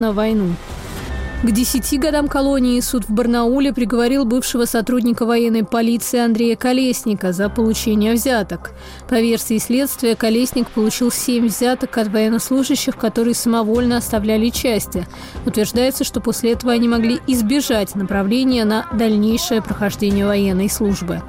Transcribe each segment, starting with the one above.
на войну. К 10 годам колонии суд в Барнауле приговорил бывшего сотрудника военной полиции Андрея Колесника за получение взяток. По версии следствия, Колесник получил 7 взяток от военнослужащих, которые самовольно оставляли части. Утверждается, что после этого они могли избежать направления на дальнейшее прохождение военной службы.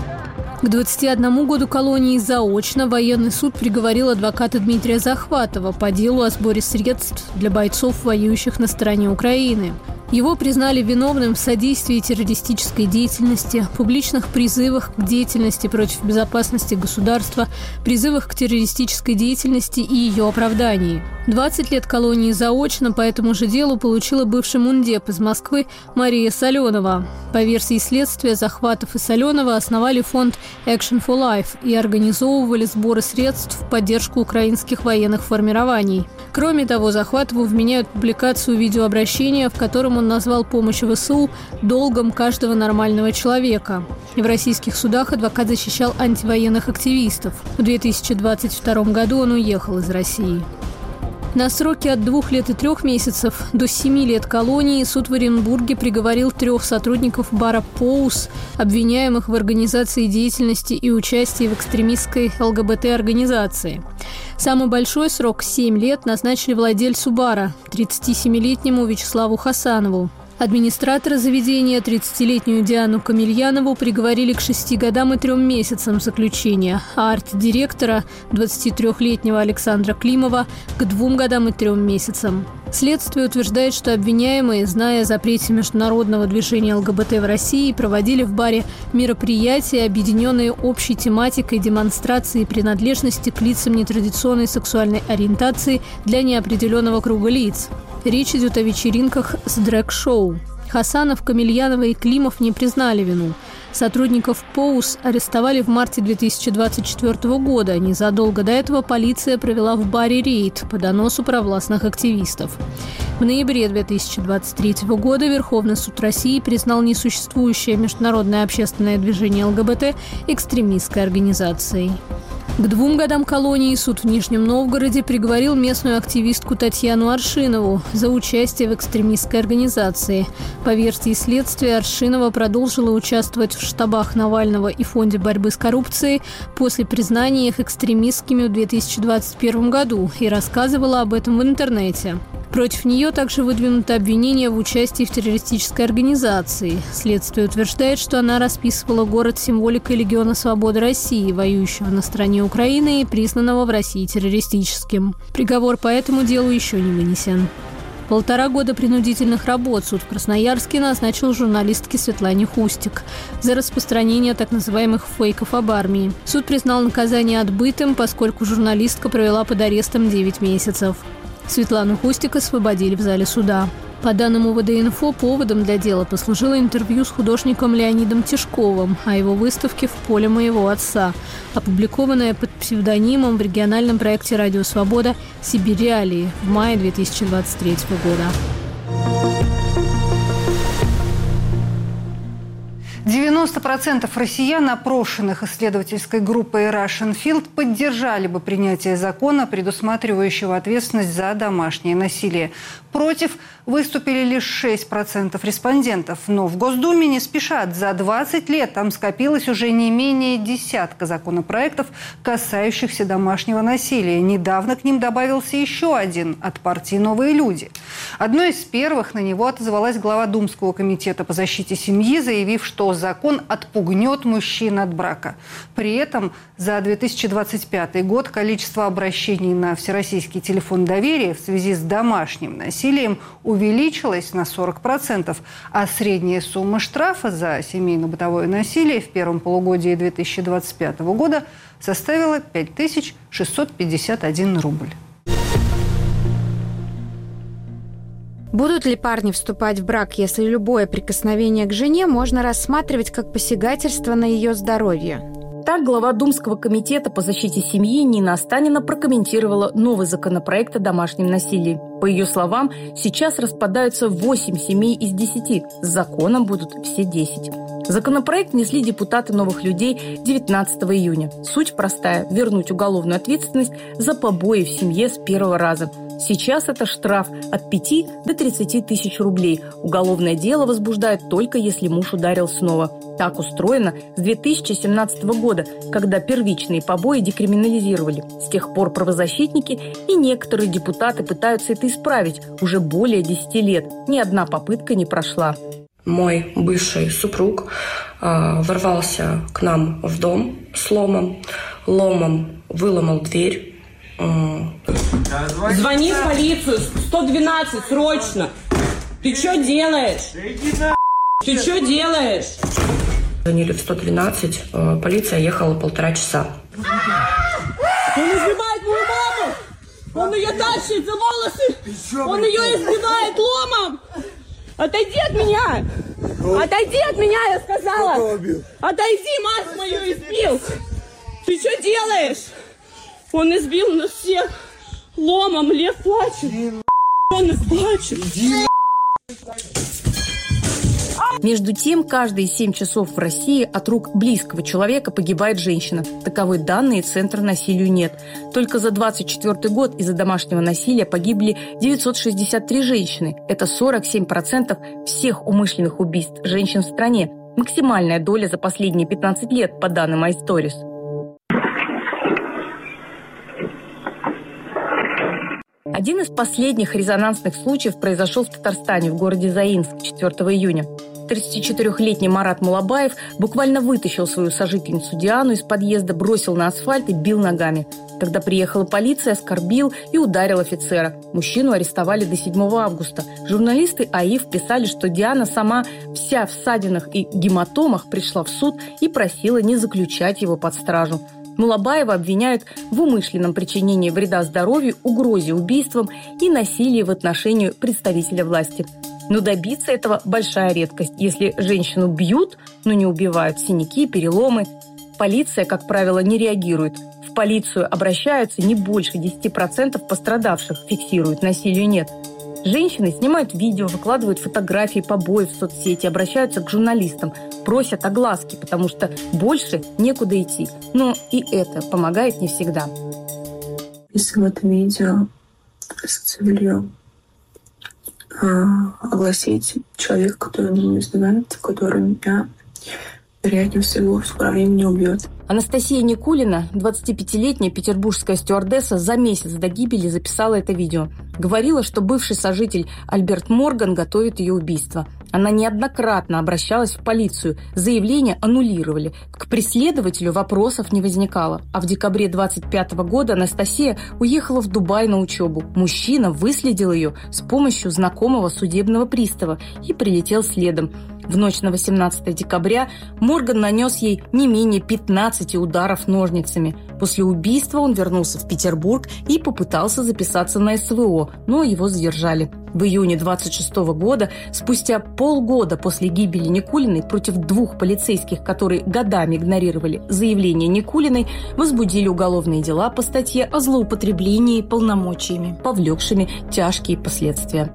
К 21 году колонии заочно военный суд приговорил адвоката Дмитрия Захватова по делу о сборе средств для бойцов, воюющих на стороне Украины. Его признали виновным в содействии террористической деятельности, публичных призывах к деятельности против безопасности государства, призывах к террористической деятельности и ее оправдании. 20 лет колонии заочно по этому же делу получила бывший мундеп из Москвы Мария Соленова. По версии следствия, Захватов и Соленова основали фонд Action for Life и организовывали сборы средств в поддержку украинских военных формирований. Кроме того, Захватову вменяют публикацию видеообращения, в котором он назвал помощь ВСУ долгом каждого нормального человека. В российских судах адвокат защищал антивоенных активистов. В 2022 году он уехал из России. На сроки от 2 лет и 3 месяцев до 7 лет колонии суд в Оренбурге приговорил 3 сотрудников бара «Поус», обвиняемых в организации деятельности и участии в экстремистской ЛГБТ-организации. Самый большой срок – 7 лет назначили владельцу бара, 37-летнему Вячеславу Хасанову. Администратора заведения, 30-летнюю Диану Камильянову, приговорили к 6 годам и 3 месяцам заключения, а арт-директора, 23-летнего Александра Климова, к 2 годам и 3 месяцам. Следствие утверждает, что обвиняемые, зная о запрете международного движения ЛГБТ в России, проводили в баре мероприятия, объединенные общей тематикой демонстрации принадлежности к лицам нетрадиционной сексуальной ориентации для неопределенного круга лиц. Речь идет о вечеринках с дрэг-шоу. Хасанов, Камильянова и Климов не признали вину. Сотрудников ПОУС арестовали в марте 2024 года. Незадолго до этого полиция провела в баре рейд по доносу провластных активистов. В ноябре 2023 года Верховный суд России признал несуществующее международное общественное движение ЛГБТ экстремистской организацией. К 2 годам колонии суд в Нижнем Новгороде приговорил местную активистку Татьяну Аршинову за участие в экстремистской организации. По версии следствия, Аршинова продолжила участвовать в штабах Навального и Фонде борьбы с коррупцией после признания их экстремистскими в 2021 году и рассказывала об этом в интернете. Против нее также выдвинуто обвинение в участии в террористической организации. Следствие утверждает, что она расписывала город символикой Легиона Свободы России, воюющего на стороне Украины и признанного в России террористическим. Приговор по этому делу еще не вынесен. 1,5 года принудительных работ суд в Красноярске назначил журналистке Светлане Хустик за распространение так называемых фейков об армии. Суд признал наказание отбытым, поскольку журналистка провела под арестом 9 месяцев. Светлану Хустик освободили в зале суда. По данным УВД-Инфо, поводом для дела послужило интервью с художником Леонидом Тишковым о его выставке «В поле моего отца», опубликованное под псевдонимом в региональном проекте «Радио Свобода» «Сибирь-Реалии» в мае 2023 года. 90% россиян, опрошенных исследовательской группой Russian Field, поддержали бы принятие закона, предусматривающего ответственность за домашнее насилие. Против выступили лишь 6% респондентов. Но в Госдуме не спешат. За 20 лет там скопилось уже не менее десятка законопроектов, касающихся домашнего насилия. Недавно к ним добавился еще один от партии «Новые люди». Одной из первых на него отозвалась глава Думского комитета по защите семьи, заявив, что закон отпугнет мужчин от брака. При этом за 2025 год количество обращений на Всероссийский телефон доверия в связи с домашним насилием увеличилось на 40%, а средняя сумма штрафа за семейно-бытовое насилие в первом полугодии 2025 года составила 5651 рубль. Будут ли парни вступать в брак, если любое прикосновение к жене можно рассматривать как посягательство на ее здоровье? Так, глава Думского комитета по защите семьи Нина Останина прокомментировала новый законопроект о домашнем насилии. По ее словам, сейчас распадаются 8 семей из 10. С законом будут все 10. Законопроект внесли депутаты «Новых людей» 19 июня. Суть простая – вернуть уголовную ответственность за побои в семье с первого раза. Сейчас это штраф от 5 до 30 тысяч рублей. Уголовное дело возбуждают только если муж ударил снова. Так устроено с 2017 года, когда первичные побои декриминализировали. С тех пор правозащитники и некоторые депутаты пытаются это исправить уже более 10 лет. Ни одна попытка не прошла. Мой бывший супруг ворвался к нам в дом с ломом выломал дверь. Звони в полицию, 112, срочно! Ты что делаешь? Ты что делаешь? Звонили в 112, полиция ехала 1,5 часа. Он избивает мою маму! Он ее тащит за волосы! Он ее избивает ломом! Отойди от меня! Отойди от меня, я сказала! Отойди, мать мою избил! Ты что делаешь? Он избил нас всех ломом, Лев плачет. Он плачет. Между тем, каждые 7 часов в России от рук близкого человека погибает женщина. Таковой данные Центра насилию нет. Только за 2024 год из-за домашнего насилия погибли 963 женщины. Это 47% всех умышленных убийств женщин в стране. Максимальная доля за последние 15 лет, по данным iStories. Один из последних резонансных случаев произошел в Татарстане, в городе Заинск, 4 июня. 34-летний Марат Мулабаев буквально вытащил свою сожительницу Диану из подъезда, бросил на асфальт и бил ногами. Когда приехала полиция, оскорбил и ударил офицера. Мужчину арестовали до 7 августа. Журналисты АИФ писали, что Диана сама вся в ссадинах и гематомах пришла в суд и просила не заключать его под стражу. Мулабаева обвиняют в умышленном причинении вреда здоровью, угрозе убийством и насилии в отношении представителя власти. Но добиться этого – большая редкость. Если женщину бьют, но не убивают, синяки, переломы. Полиция, как правило, не реагирует. В полицию обращаются не больше 10% пострадавших, фиксируют, насилия нет. Женщины снимают видео, выкладывают фотографии побоев в соцсети, обращаются к журналистам, просят огласки, потому что больше некуда идти. Но и это помогает не всегда. Если в этом видео с целью огласить человека, который меня знает, который меня, вероятнее всего, в скором времени убьет. Анастасия Никулина, 25-летняя петербургская стюардесса, за месяц до гибели записала это видео. Говорила, что бывший сожитель Альберт Морган готовит ее убийство. Она неоднократно обращалась в полицию. Заявление аннулировали. К преследователю вопросов не возникало. А в декабре 25 года Анастасия уехала в Дубай на учебу. Мужчина выследил ее с помощью знакомого судебного пристава и прилетел следом. В ночь на 18 декабря Морган нанес ей не менее 15 ударов ножницами. После убийства он вернулся в Петербург и попытался записаться на СВО, но его задержали. В июне 26 года, спустя полгода после гибели Никулиной, против 2 полицейских, которые годами игнорировали заявление Никулиной, возбудили уголовные дела по статье о злоупотреблении полномочиями, повлекшими тяжкие последствия.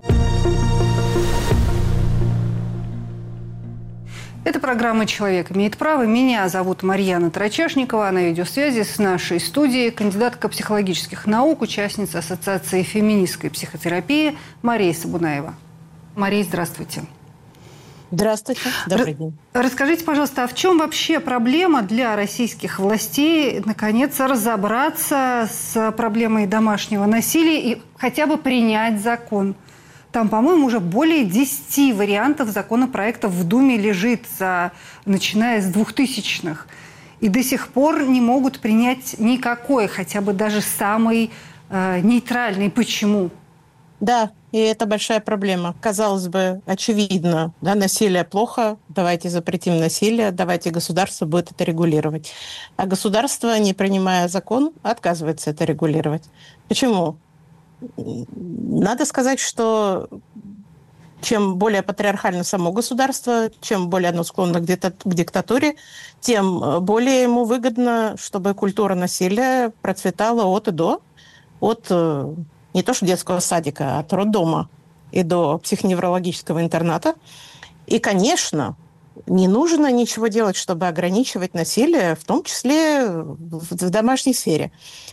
Это программа «Человек имеет право». Меня зовут Марьяна Трачешникова. На видеосвязи с нашей студией кандидатка психологических наук, участница Ассоциации феминистской психотерапии Мария Сабунаева. Мария, здравствуйте. Здравствуйте. Добрый день. Расскажите, пожалуйста, а в чем вообще проблема для российских властей, наконец, разобраться с проблемой домашнего насилия и хотя бы принять закон? Там, по-моему, уже более 10 вариантов законопроектов в Думе лежит, начиная с 2000-х. И до сих пор не могут принять никакой, хотя бы даже самый нейтральный. Почему? Да, и это большая проблема. Казалось бы, очевидно, да, насилие плохо, давайте запретим насилие, давайте государство будет это регулировать. А государство, не принимая закон, отказывается это регулировать. Почему? Надо сказать, что чем более патриархально само государство, чем более оно склонно к диктатуре, тем более ему выгодно, чтобы культура насилия процветала от и до, от не то что детского садика, от роддома и до психоневрологического интерната. И, конечно, не нужно ничего делать, чтобы ограничивать насилие, в том числе в домашней сфере.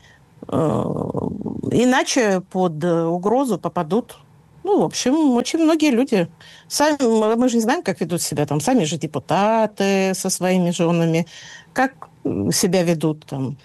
Иначе под угрозу попадут, в общем, очень многие люди. Сами, мы же не знаем, как ведут себя там сами же депутаты со своими женами, как себя ведут там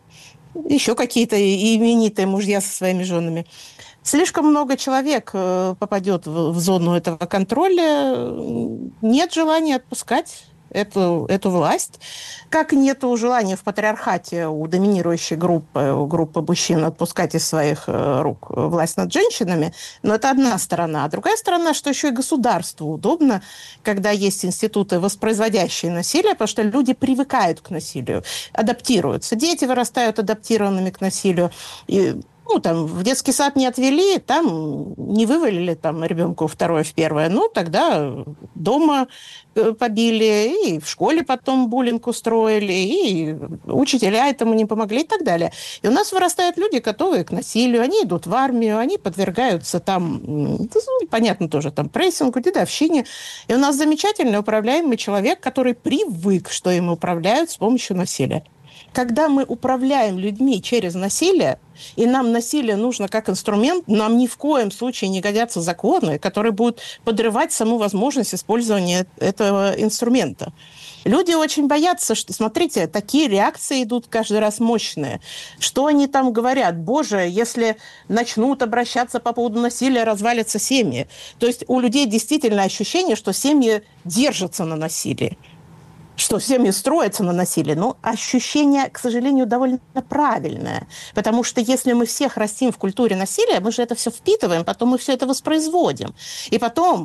еще какие-то именитые мужья со своими женами. Слишком много человек попадет в зону этого контроля. Нет желания отпускать эту власть. Как нет желания в патриархате у доминирующей группы мужчин отпускать из своих рук власть над женщинами. Но это одна сторона. А другая сторона, что еще и государству удобно, когда есть институты, воспроизводящие насилие, потому что люди привыкают к насилию, адаптируются. Дети вырастают адаптированными к насилию. И там в детский сад не отвели, там не вывалили там ребенку второе в первое. Тогда дома побили, и в школе потом буллинг устроили, и учителя этому не помогли и так далее. И у нас вырастают люди, готовые к насилию, они идут в армию, они подвергаются там, понятно тоже, там прессингу, дедовщине. И у нас замечательный управляемый человек, который привык, что им управляют с помощью насилия. Когда мы управляем людьми через насилие, и нам насилие нужно как инструмент, нам ни в коем случае не годятся законы, которые будут подрывать саму возможность использования этого инструмента. Люди очень боятся, что, смотрите, такие реакции идут каждый раз мощные. Что они там говорят? Боже, если начнут обращаться по поводу насилия, развалятся семьи. То есть у людей действительно ощущение, что семьи держатся на насилии, что семьи строятся на насилии. Но ощущение, к сожалению, довольно правильное. Потому что если мы всех растим в культуре насилия, мы же это все впитываем, потом мы все это воспроизводим. И потом,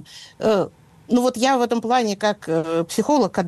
я в этом плане как психолог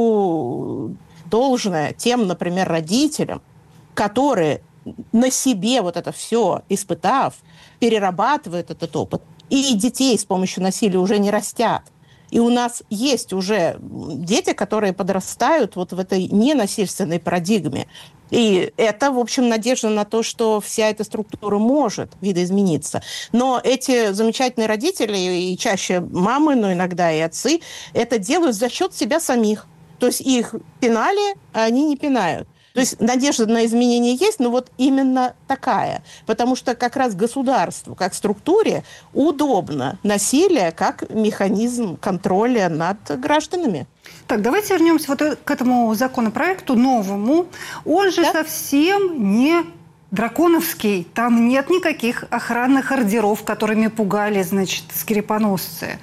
отдаю должное тем, например, родителям, которые на себе вот это все испытав, перерабатывают этот опыт, и детей с помощью насилия уже не растят. И у нас есть уже дети, которые подрастают вот в этой ненасильственной парадигме. И это, в общем, надежда на то, что вся эта структура может видоизмениться. Но эти замечательные родители, и чаще мамы, но иногда и отцы, это делают за счет себя самих. То есть их пинали, а они не пинают. То есть надежда на изменения есть, но вот именно такая. Потому что как раз государству, как структуре, удобно насилие как механизм контроля над гражданами. Так, давайте вернемся вот к этому законопроекту новому. Он же совсем не драконовский. Там нет никаких охранных ордеров, которыми пугали, скрепоносцы.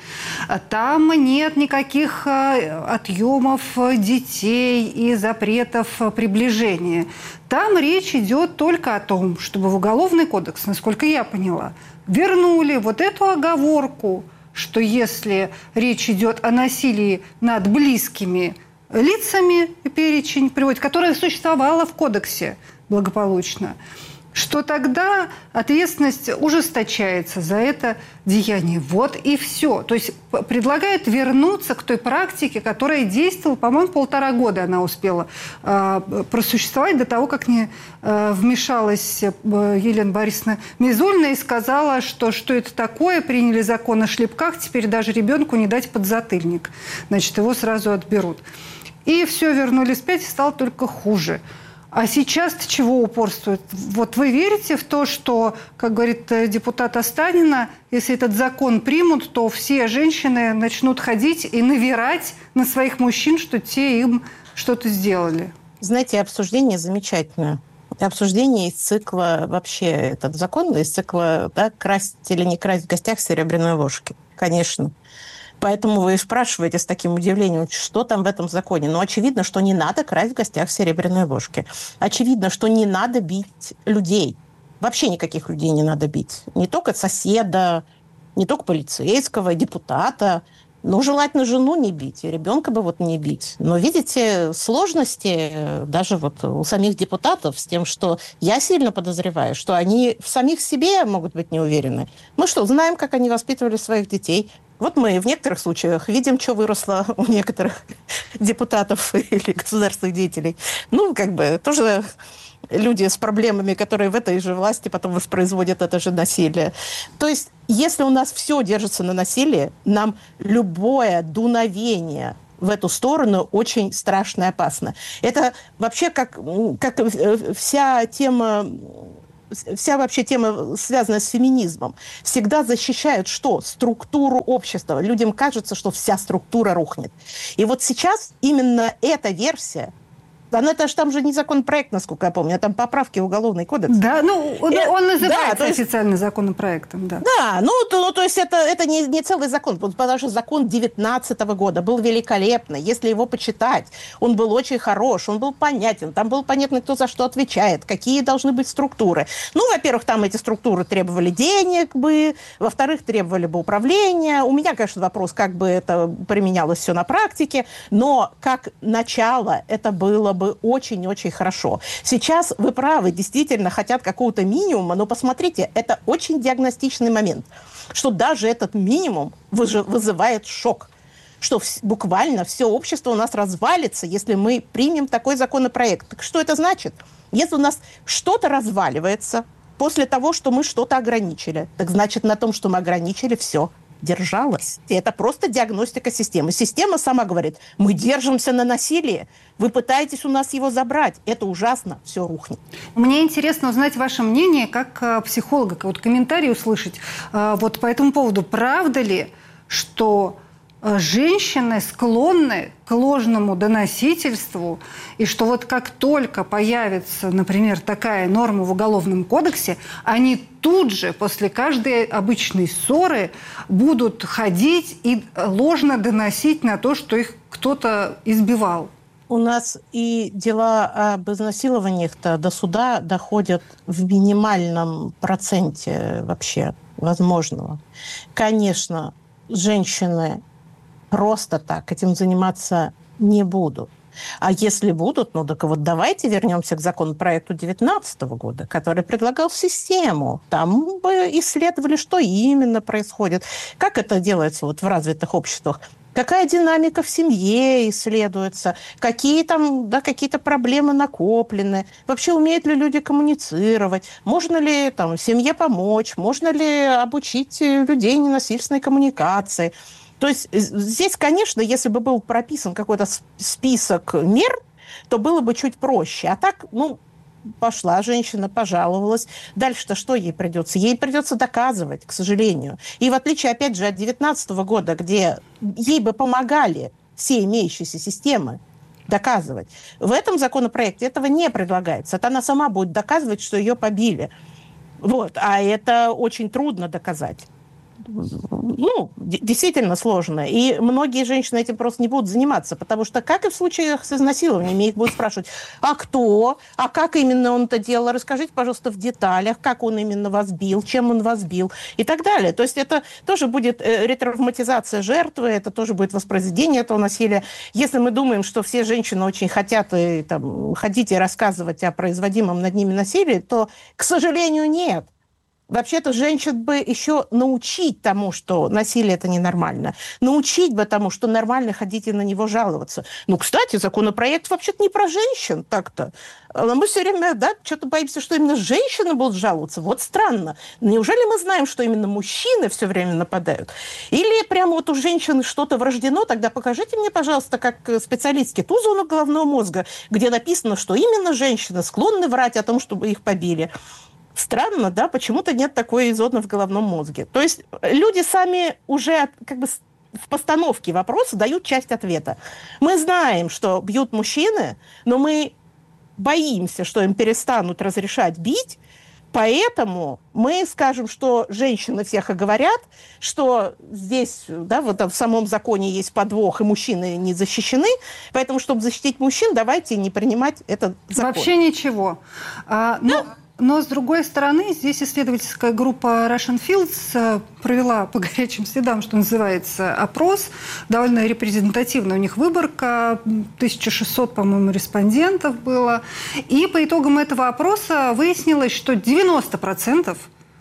Там нет никаких отъемов детей и запретов приближения. Там речь идет только о том, чтобы в Уголовный кодекс, насколько я поняла, вернули вот эту оговорку, что если речь идет о насилии над близкими лицами, перечень приводит, которая существовала в кодексе благополучно, что тогда ответственность ужесточается за это деяние. Вот и все. То есть предлагают вернуться к той практике, которая действовала, по-моему, 1,5 года она успела просуществовать до того, как не вмешалась Елена Борисовна Мизулина и сказала, что это такое, приняли закон о шлепках, теперь даже ребенку не дать подзатыльник. Его сразу отберут. И все вернули вспять, и стало только хуже. А сейчас-то чего упорствует? Вот вы верите в то, что, как говорит депутат Останина, если этот закон примут, то все женщины начнут ходить и навирать на своих мужчин, что те им что-то сделали? Знаете, обсуждение замечательное. Обсуждение из цикла вообще этот закон, из цикла красть или не красть в гостях серебряной ложки. Конечно. Поэтому вы спрашиваете с таким удивлением, что там в этом законе. Но очевидно, что не надо красть в гостях серебряной ложки. Очевидно, что не надо бить людей. Вообще никаких людей не надо бить. Не только соседа, не только полицейского, депутата. Ну, желательно жену не бить, и ребенка бы не бить. Но, видите, сложности даже у самих депутатов с тем, что я сильно подозреваю, что они в самих себе могут быть не уверены. Мы что, знаем, как они воспитывали своих детей? Вот мы в некоторых случаях видим, что выросло у некоторых депутатов или государственных деятелей. Тоже люди с проблемами, которые в этой же власти потом воспроизводят это же насилие. То есть, если у нас все держится на насилии, нам любое дуновение в эту сторону очень страшно и опасно. Это вообще как вся вообще тема, связанная с феминизмом, всегда защищают что? Структуру общества. Людям кажется, что вся структура рухнет. И вот сейчас именно эта версия, там же не законопроект, насколько я помню, а там поправки в Уголовный кодекс. Да, он называется официально законопроектом. Да, то есть это не целый закон, потому что закон 2019 года был великолепный. Если его почитать, он был очень хорош, он был понятен, там было понятно, кто за что отвечает, какие должны быть структуры. Во-первых, там эти структуры требовали денег бы, во-вторых, требовали бы управления. У меня, конечно, вопрос, как бы это применялось все на практике, но как начало это было бы очень-очень хорошо. Сейчас вы правы, действительно хотят какого-то минимума, но посмотрите, это очень диагностичный момент, что даже этот минимум вызывает шок, что буквально все общество у нас развалится, если мы примем такой законопроект. Так что это значит? Если у нас что-то разваливается после того, что мы что-то ограничили, так значит на том, что мы ограничили, все держалась. И это просто диагностика системы. Система сама говорит, мы держимся на насилии, вы пытаетесь у нас его забрать. Это ужасно, все рухнет. Мне интересно узнать ваше мнение как психолога, комментарий услышать вот по этому поводу. Правда ли, что женщины склонны к ложному доносительству, и что вот как только появится, например, такая норма в Уголовном кодексе, они тут же после каждой обычной ссоры будут ходить и ложно доносить на то, что их кто-то избивал? У нас и дела об изнасилованиях-то до суда доходят в минимальном проценте вообще возможного. Конечно, женщины просто так этим заниматься не будут. А если будут, так вот давайте вернемся к законопроекту 2019 года, который предлагал систему. Там бы исследовали, что именно происходит, как это делается в развитых обществах. Какая динамика в семье исследуется, какие там какие-то проблемы накоплены, вообще умеют ли люди коммуницировать, можно ли в семье помочь, можно ли обучить людей ненасильственной коммуникации. То есть здесь, конечно, если бы был прописан какой-то список мер, то было бы чуть проще. А так, пошла женщина, пожаловалась. Дальше-то что ей придется? Ей придется доказывать, к сожалению. И в отличие, опять же, от 2019 года, где ей бы помогали все имеющиеся системы доказывать, в этом законопроекте этого не предлагается. Это она сама будет доказывать, что ее побили. А это очень трудно доказать. Действительно сложно. И многие женщины этим просто не будут заниматься, потому что, как и в случаях с изнасилованиями, их будут спрашивать, а кто, а как именно он это делал, расскажите, пожалуйста, в деталях, как он именно вас бил, чем он вас бил и так далее. То есть это тоже будет ретравматизация жертвы, это тоже будет воспроизведение этого насилия. Если мы думаем, что все женщины очень хотят ходить и рассказывать о производимом над ними насилии, то, к сожалению, нет. Вообще-то женщин бы еще научить тому, что насилие – это ненормально. Научить бы тому, что нормально ходить и на него жаловаться. Кстати, законопроект вообще-то не про женщин так-то. Мы все время, что-то боимся, что именно женщины будут жаловаться. Вот странно. Неужели мы знаем, что именно мужчины все время нападают? Или прямо у женщины что-то врождено? Тогда покажите мне, пожалуйста, как специалистке ту зону головного мозга, где написано, что именно женщины склонны врать о том, чтобы их побили. Странно, почему-то нет такой зоны в головном мозге. То есть люди сами уже в постановке вопроса дают часть ответа. Мы знаем, что бьют мужчины, но мы боимся, что им перестанут разрешать бить, поэтому мы скажем, что женщины всех оговорят, что здесь, в самом законе есть подвох, и мужчины не защищены, поэтому, чтобы защитить мужчин, давайте не принимать этот закон. Вообще ничего. Но, с другой стороны, здесь исследовательская группа Russian Fields провела по горячим следам, что называется, опрос. Довольно репрезентативная у них выборка. 1600, по-моему, респондентов было. И по итогам этого опроса выяснилось, что 90%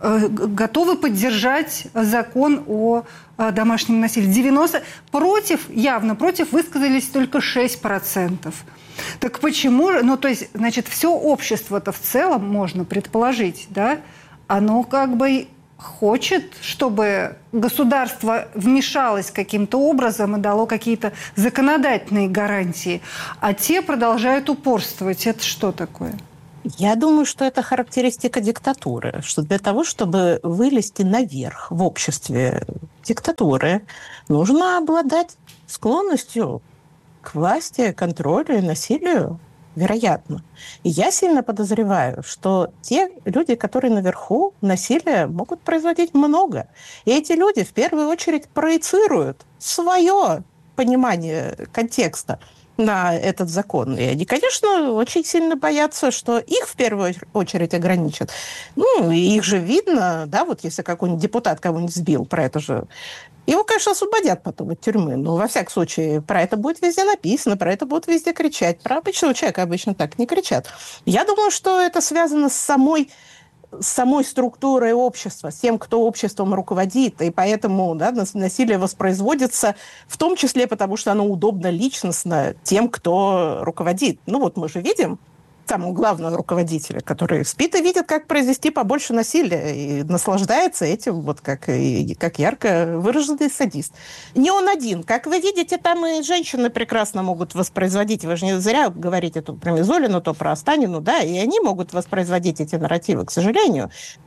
готовы поддержать закон о домашнем насилии. Явно против высказались только 6%. Так почему же, ну то есть, значит, все общество-то в целом, можно предположить, да, оно как бы хочет, чтобы государство вмешалось каким-то образом и дало какие-то законодательные гарантии, а те продолжают упорствовать. Это что такое? Я думаю, что это характеристика диктатуры, что для того, чтобы вылезти наверх в обществе диктатуры, нужно обладать склонностью к власти, контролю и насилию, вероятно. И я сильно подозреваю, что те люди, которые наверху, насилия могут производить много. И эти люди в первую очередь проецируют свое понимание контекста на этот закон. И они, конечно, очень сильно боятся, что их в первую очередь ограничат. Ну, их же видно, да, вот если какой-нибудь депутат кого-нибудь сбил, про это же... Его, конечно, освободят потом от тюрьмы, но, во всяком случае, про это будет везде написано, про это будут везде кричать. Про обычного человека обычно так не кричат. Я думаю, что это связано с самой структурой общества, с тем, кто обществом руководит, и поэтому, да, насилие воспроизводится в том числе потому, что оно удобно личностно тем, кто руководит. Ну вот мы же видим самого главного руководителя, который спит и видит, как произвести побольше насилия, и наслаждается этим, вот как ярко выраженный садист. Не он один. Как вы видите, там и женщины прекрасно могут воспроизводить. Вы же не зря говорите то про Мизулину, то про Останину, да, и они могут воспроизводить эти нарративы, к сожалению.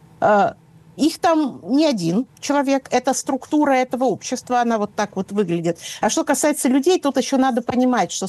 Их там не один человек, это структура этого общества, она вот так вот выглядит. А что касается людей, тут еще надо понимать, что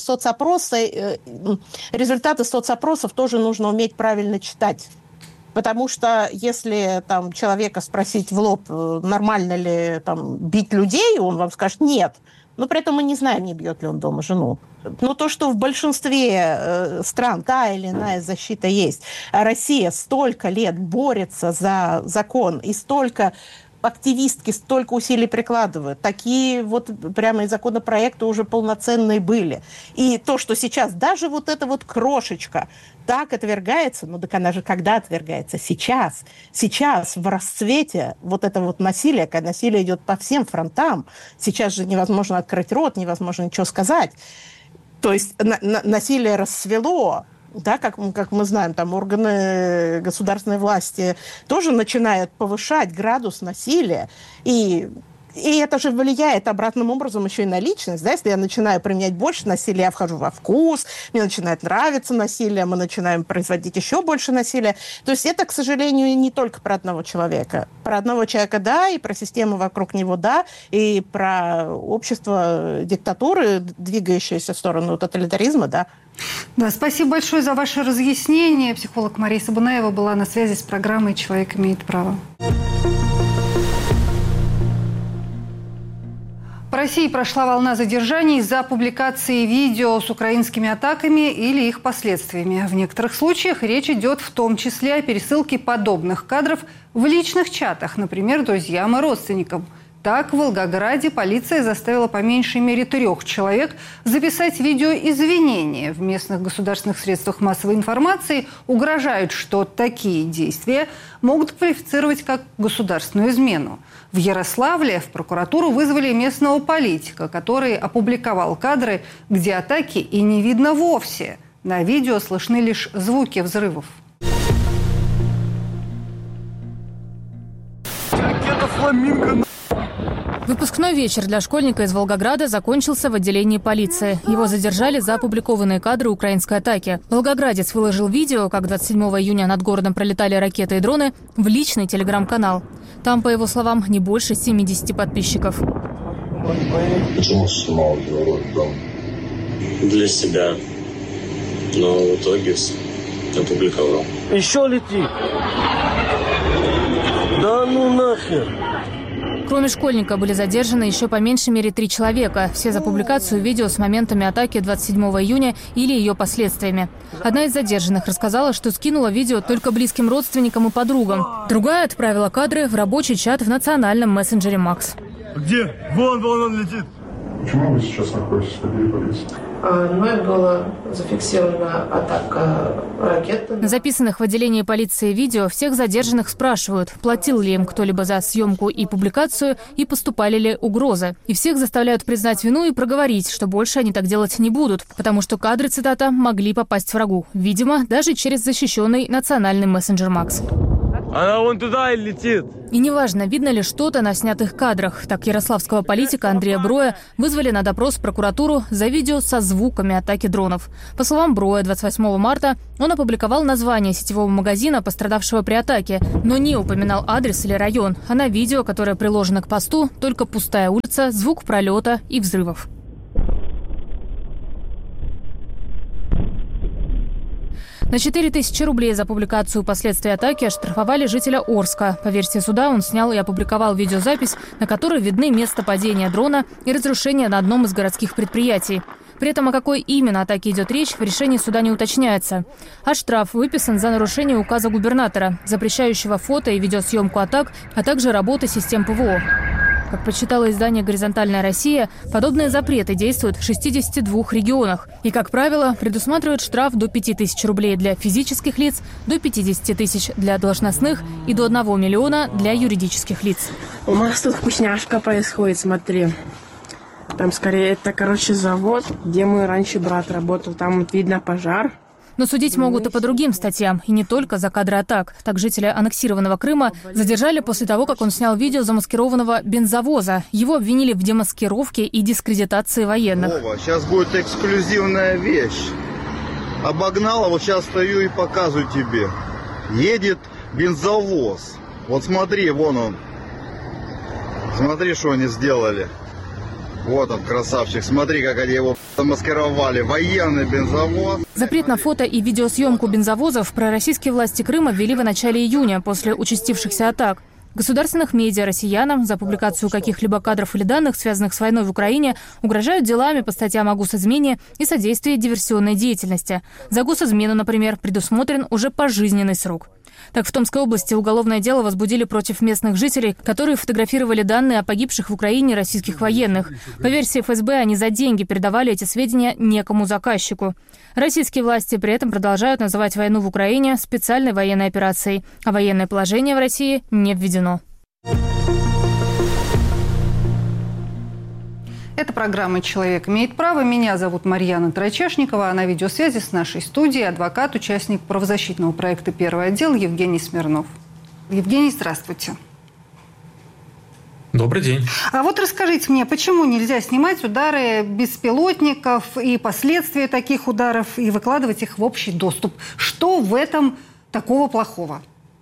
результаты соцопросов тоже нужно уметь правильно читать. Потому что если там человека спросить в лоб, нормально ли там бить людей, он вам скажет «нет». Но при этом мы не знаем, не бьет ли он дома жену. Но то, что в большинстве стран та или иная защита есть, а Россия столько лет борется за закон и столько активистки столько усилий прикладывают. Такие вот прямо и законопроекты уже полноценные были. И то, что сейчас даже вот эта вот крошечка так отвергается, ну так она же когда отвергается? Сейчас. Сейчас в расцвете вот это вот насилие, когда насилие идет по всем фронтам. Сейчас же невозможно открыть рот, невозможно ничего сказать. То есть насилие расцвело. Да, как мы знаем, там органы государственной власти тоже начинают повышать градус насилия. И это же влияет обратным образом еще и на личность. Да? Если я начинаю применять больше насилия, я вхожу во вкус, мне начинает нравиться насилие, мы начинаем производить еще больше насилия. То есть это, к сожалению, не только про одного человека. Про одного человека, да, и про систему вокруг него, да, и про общество диктатуры, двигающееся в сторону тоталитаризма, да. Да, спасибо большое за ваше разъяснение. Психолог Мария Сабунаева была на связи с программой «Человек имеет право». По России прошла волна задержаний из-за публикации видео с украинскими атаками или их последствиями. В некоторых случаях речь идет в том числе о пересылке подобных кадров в личных чатах, например, друзьям и родственникам. Так, в Волгограде полиция заставила по меньшей мере 3 человек записать видео извинения. В местных государственных средствах массовой информации угрожают, что такие действия могут квалифицировать как государственную измену. В Ярославле в прокуратуру вызвали местного политика, который опубликовал кадры, где атаки и не видно вовсе. На видео слышны лишь звуки взрывов. Выпускной вечер для школьника из Волгограда закончился в отделении полиции. Его задержали за опубликованные кадры украинской атаки. Волгоградец выложил видео, как 27 июня над городом пролетали ракеты и дроны, в личный телеграм-канал. Там, по его словам, не больше 70 подписчиков. Почему снимал его дом? Для себя. Но в итоге опубликовал. Еще летит. Да ну нахер. Кроме школьника были задержаны еще по меньшей мере 3 человека. Все за публикацию видео с моментами атаки 27 июня или ее последствиями. Одна из задержанных рассказала, что скинула видео только близким родственникам и подругам. Другая отправила кадры в рабочий чат в национальном мессенджере «Макс». Где? Вон он летит. Почему вы сейчас находитесь в отделе полиции? Мной была зафиксирована атака ракеты. На записанных в отделении полиции видео всех задержанных спрашивают, платил ли им кто-либо за съемку и публикацию, и поступали ли угрозы. И всех заставляют признать вину и проговорить, что больше они так делать не будут, потому что кадры, цитата, могли попасть врагу. Видимо, даже через защищенный национальный мессенджер Макс. Она вон туда и летит. И неважно, видно ли что-то на снятых кадрах. Так ярославского политика Андрея Броя вызвали на допрос в прокуратуру за видео со звуками атаки дронов. По словам Броя, 28 марта он опубликовал название сетевого магазина, пострадавшего при атаке, но не упоминал адрес или район. А на видео, которое приложено к посту, только пустая улица, звук пролета и взрывов. На 4000 рублей за публикацию последствий атаки оштрафовали жителя Орска. По версии суда, он снял и опубликовал видеозапись, на которой видны место падения дрона и разрушения на одном из городских предприятий. При этом о какой именно атаке идет речь, в решении суда не уточняется. А штраф выписан за нарушение указа губернатора, запрещающего фото и видеосъемку атак, а также работы систем ПВО. Как подсчитало издание «Горизонтальная Россия», подобные запреты действуют в 62 регионах. И, как правило, предусматривают штраф до 5000 рублей для физических лиц, до 50 тысяч для должностных и до 1 миллиона для юридических лиц. У нас тут вкусняшка происходит, смотри. Там скорее это, завод, где мой раньше брат работал. Там вот видно пожар. Но судить могут и по другим статьям, и не только за кадры атак. Так жителя аннексированного Крыма задержали после того, как он снял видео замаскированного бензовоза. Его обвинили в демаскировке и дискредитации военных. Вова, сейчас будет эксклюзивная вещь. Обогнала, вот сейчас стою и показываю тебе. Едет бензовоз. Вот смотри, вон он. Смотри, что они сделали. Вот он, красавчик. Смотри, как они его замаскировали. Военный бензовоз. Запрет на фото и видеосъемку бензовозов пророссийские власти Крыма ввели в начале июня после участившихся атак. В государственных медиа россиянам за публикацию каких-либо кадров или данных, связанных с войной в Украине, угрожают делами по статьям о госизмене и содействии диверсионной деятельности. За госизмену, например, предусмотрен уже пожизненный срок. Так, в Томской области уголовное дело возбудили против местных жителей, которые фотографировали данные о погибших в Украине российских военных. По версии ФСБ, они за деньги передавали эти сведения некому заказчику. Российские власти при этом продолжают называть войну в Украине специальной военной операцией, а военное положение в России не введено. Это программа «Человек имеет право». Меня зовут Марьяна Трачешникова, а на видеосвязи с нашей студией адвокат, участник правозащитного проекта «Первый отдел» Евгений Смирнов. Евгений, здравствуйте. Добрый день. А вот расскажите мне, почему нельзя снимать удары беспилотников и последствия таких ударов и выкладывать их в общий доступ? Что в этом такого плохого?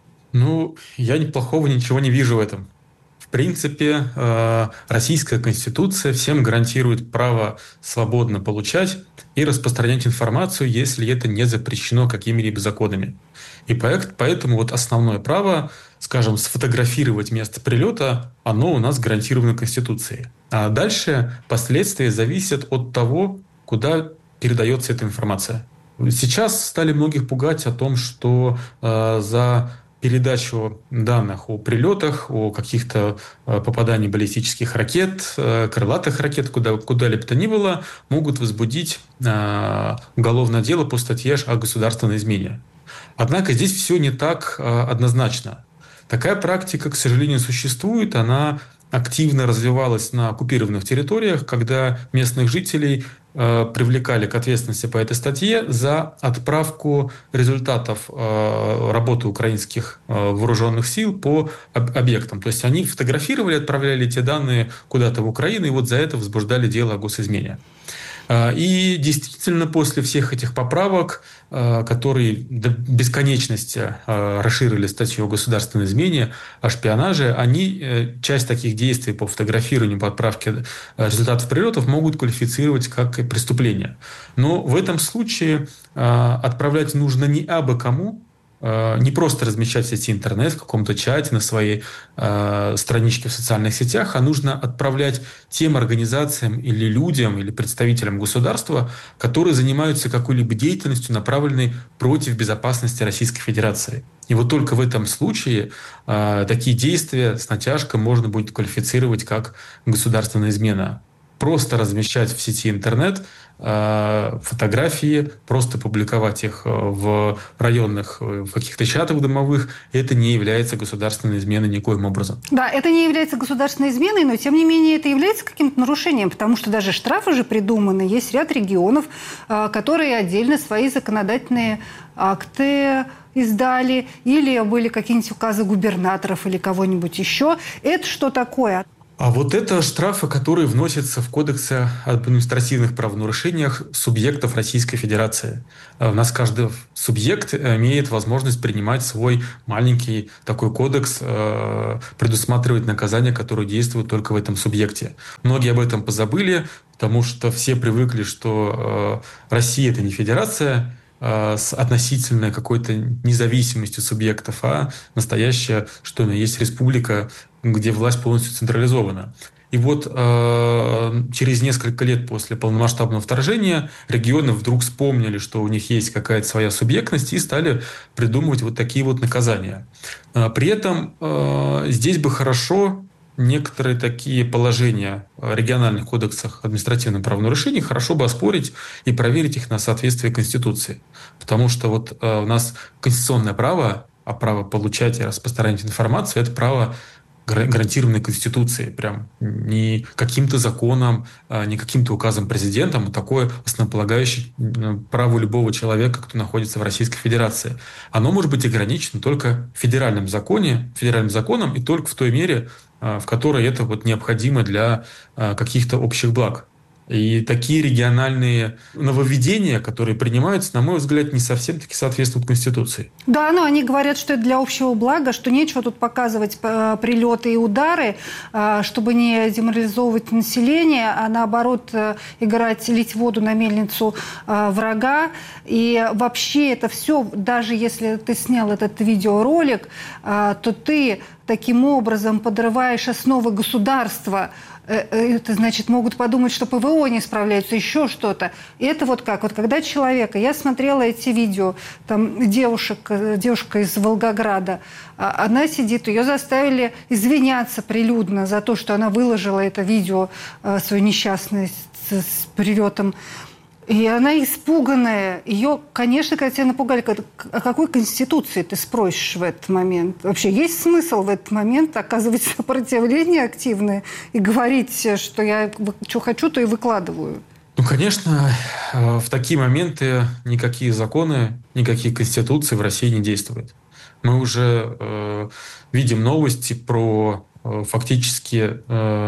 Я плохого ничего не вижу в этом. В принципе, Российская Конституция всем гарантирует право свободно получать и распространять информацию, если это не запрещено какими-либо законами. И поэтому основное право, скажем, сфотографировать место прилета, оно у нас гарантировано Конституцией. А дальше последствия зависят от того, куда передается эта информация. Сейчас стали многих пугать о том, что за передачу данных о прилетах, о каких-то попадании баллистических ракет, крылатых ракет, куда-либо то ни было, могут возбудить уголовное дело по статье о государственной измене. Однако здесь все не так однозначно. Такая практика, к сожалению, существует. Она активно развивалась на оккупированных территориях, когда местных жителей привлекали к ответственности по этой статье за отправку результатов работы украинских вооруженных сил по объектам. То есть они фотографировали, отправляли эти данные куда-то в Украину, и вот за это возбуждали дело о госизмене. И действительно, после всех этих поправок, которые до бесконечности расширили статью о государственной измене, о шпионаже, часть таких действий по фотографированию, по отправке результатов прилетов могут квалифицировать как преступление. Но в этом случае отправлять нужно не абы кому, не просто размещать в сети интернет, в каком-то чате, на своей страничке в социальных сетях, а нужно отправлять тем организациям или людям, или представителям государства, которые занимаются какой-либо деятельностью, направленной против безопасности Российской Федерации. И вот только в этом случае такие действия с натяжкой можно будет квалифицировать как государственная измена. просто размещать в сети интернет фотографии, просто публиковать их в районных, в каких-то чатах домовых, это не является государственной изменой никоим образом. Да, это не является государственной изменой, но тем не менее это является каким-то нарушением, потому что даже штрафы же придуманы. Есть ряд регионов, которые отдельно свои законодательные акты издали, или были какие-нибудь указы губернаторов или кого-нибудь еще. Это что такое? А вот это штрафы, которые вносятся в Кодексе об административных правонарушениях субъектов Российской Федерации. У нас каждый субъект имеет возможность принимать свой маленький такой кодекс, предусматривать наказания, которые действуют только в этом субъекте. Многие об этом позабыли, потому что все привыкли, что Россия — это не федерация с относительной какой-то независимостью субъектов, а настоящая, что она есть республика, где власть полностью централизована. И вот через несколько лет после полномасштабного вторжения регионы вдруг вспомнили, что у них есть какая-то своя субъектность, и стали придумывать вот такие вот наказания. При этом здесь бы хорошо некоторые такие положения в региональных кодексах административных правонарушений хорошо бы оспорить и проверить их на соответствие Конституции. Потому что вот у нас конституционное право, а право получать и распространять информацию — это право, гарантированной Конституцией, прям не каким-то законом, не каким-то указом президента, а такое основополагающее право любого человека, кто находится в Российской Федерации. Оно может быть ограничено только федеральным законом и только в той мере, в которой это вот необходимо для каких-то общих благ. И такие региональные нововведения, которые принимаются, на мой взгляд, не совсем-таки соответствуют Конституции. Да, но они говорят, что это для общего блага, что нечего тут показывать прилеты и удары, чтобы не деморализовывать население, а наоборот играть, лить воду на мельницу врага. И вообще это все, даже если ты снял этот видеоролик, то ты таким образом подрываешь основы государства. Это значит, могут подумать, что ПВО не справляется, еще что-то. И это вот как? Вот когда человека... Я смотрела эти видео, там девушка из Волгограда, она сидит, ее заставили извиняться прилюдно за то, что она выложила это видео, свою несчастность с прилетом. И она испуганная. Ее, конечно, когда тебя напугали, о какой Конституции ты спросишь в этот момент? Вообще есть смысл в этот момент оказывать сопротивление активное и говорить, что я что хочу, то и выкладываю? Ну, конечно, в такие моменты никакие законы, никакие конституции в России не действуют. Мы уже видим новости про фактически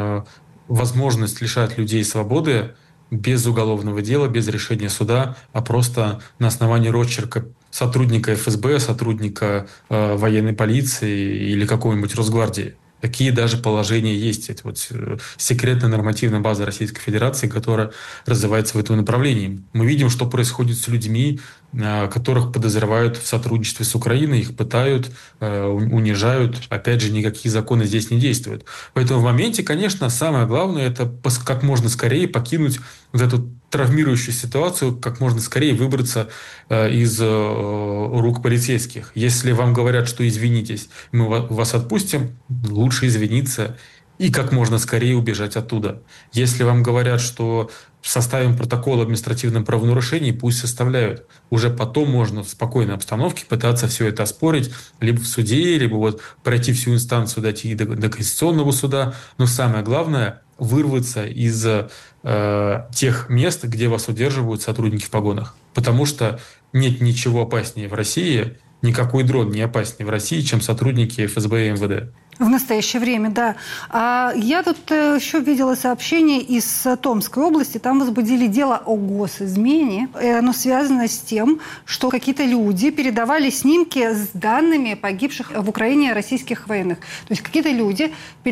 возможность лишать людей свободы без уголовного дела, без решения суда, а просто на основании росчерка сотрудника ФСБ, сотрудника военной полиции или какой-нибудь Росгвардии. Такие даже положения есть. Это вот секретная нормативная база Российской Федерации, которая развивается в этом направлении. Мы видим, что происходит с людьми, которых подозревают в сотрудничестве с Украиной, их пытают, унижают. Опять же, никакие законы здесь не действуют. Поэтому в моменте, конечно, самое главное — это как можно скорее покинуть вот эту травмирующую ситуацию, как можно скорее выбраться из рук полицейских. Если вам говорят, что извинитесь, мы вас отпустим, лучше извиниться и как можно скорее убежать оттуда. Если вам говорят, что составим протокол административном правонарушении, пусть составляют. Уже потом можно в спокойной обстановке пытаться все это оспорить либо в суде, либо вот пройти всю инстанцию, дойти до Конституционного суда. Но самое главное — вырваться из тех мест, где вас удерживают сотрудники в погонах. Потому что нет ничего опаснее в России, никакой дрон не опаснее в России, чем сотрудники ФСБ и МВД. В настоящее время, да. Я тут еще видела сообщение из Томской области. Там возбудили дело о госизмене. И оно связано с тем, что какие-то люди передавали снимки с данными погибших в Украине российских военных. То есть какие-то люди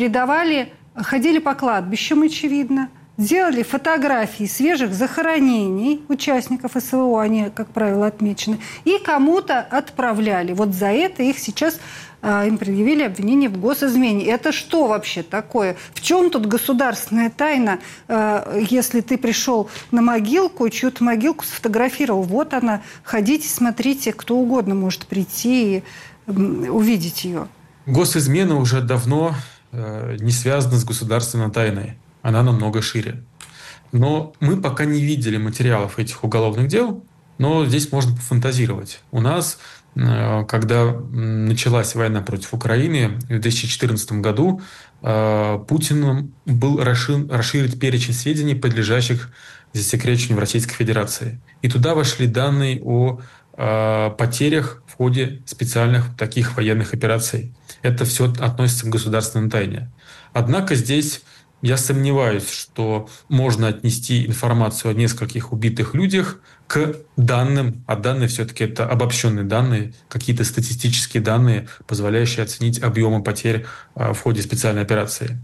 ходили по кладбищам, очевидно, делали фотографии свежих захоронений участников СВО, они, как правило, отмечены, и кому-то отправляли. Вот за это их сейчас им предъявили обвинение в госизмене. Это что вообще такое? В чем тут государственная тайна, если ты пришел на могилку, чью-то могилку сфотографировал? Вот она, ходите, смотрите, кто угодно может прийти и увидеть ее. Госизмена уже давно не связана с государственной тайной. Она намного шире. Но мы пока не видели материалов этих уголовных дел, но здесь можно пофантазировать. У нас, когда началась война против Украины в 2014 году, Путиным был расширить перечень сведений, подлежащих засекречению в Российской Федерации. И туда вошли данные о потерях в ходе специальных таких военных операций. Это все относится к государственной тайне. Однако здесь я сомневаюсь, что можно отнести информацию о нескольких убитых людях к данным, а данные все-таки это обобщенные данные, какие-то статистические данные, позволяющие оценить объемы потерь в ходе специальной операции.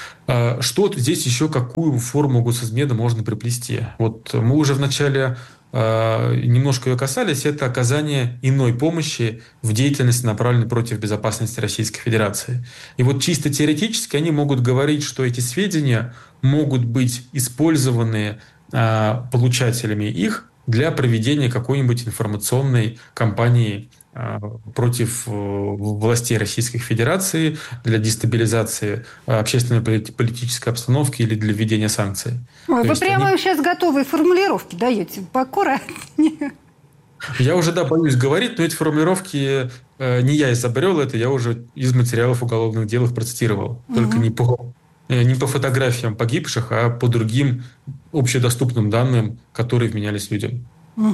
Что здесь еще, какую форму госизмены можно приплести? Вот мы уже в начале немножко ее касались, это оказание иной помощи в деятельности, направленной против безопасности Российской Федерации. И вот чисто теоретически они могут говорить, что эти сведения могут быть использованы получателями их для проведения какой-нибудь информационной кампании против властей Российской Федерации, для дестабилизации общественной политической обстановки или для введения санкций. Ой, вы прямо сейчас готовые формулировки даете, поаккуратнее. Я уже, боюсь говорить, но эти формулировки не я изобрел, это я уже из материалов уголовных дел их процитировал. Только не по фотографиям погибших, а по другим общедоступным данным, которые вменялись людям.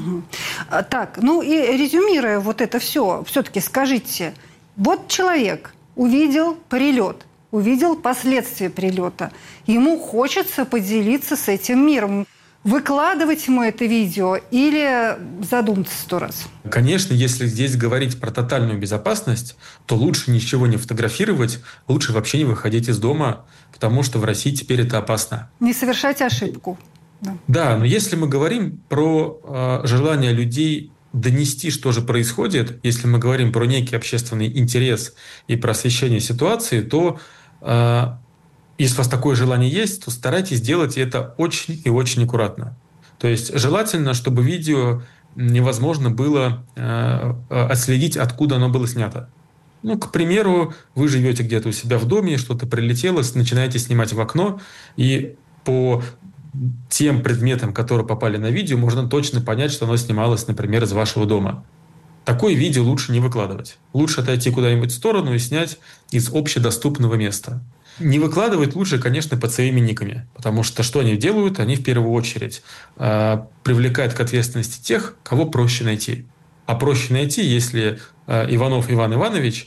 Так, и резюмируя вот это все-таки скажите, вот человек увидел прилет, увидел последствия прилета, ему хочется поделиться с этим миром. Выкладывать ему это видео или задуматься 100 раз? Конечно, если здесь говорить про тотальную безопасность, то лучше ничего не фотографировать, лучше вообще не выходить из дома, потому что в России теперь это опасно. Не совершать ошибку. Да, но если мы говорим про желание людей донести, что же происходит, если мы говорим про некий общественный интерес и про освещение ситуации, то если у вас такое желание есть, то старайтесь делать это очень и очень аккуратно. То есть желательно, чтобы видео невозможно было отследить, откуда оно было снято. К примеру, вы живете где-то у себя в доме, что-то прилетело, начинаете снимать в окно, и по тем предметам, которые попали на видео, можно точно понять, что оно снималось, например, из вашего дома. Такое видео лучше не выкладывать. Лучше отойти куда-нибудь в сторону и снять из общедоступного места. Не выкладывать лучше, конечно, под своими никами, потому что они делают? Они в первую очередь привлекают к ответственности тех, кого проще найти. А проще найти, если Иванов Иван Иванович